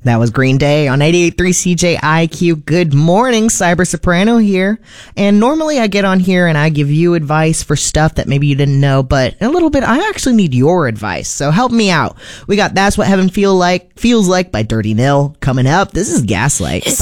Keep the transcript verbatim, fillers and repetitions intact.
That was Green Day on eighty-eight point three C J I Q. Good morning, Cyber Soprano here. And normally I get on here and I give you advice for stuff that maybe you didn't know, but in a little bit I actually need your advice. So help me out. We got That's What Heaven Feel Like Feels Like by Dirty Nil coming up. This is Gaslight.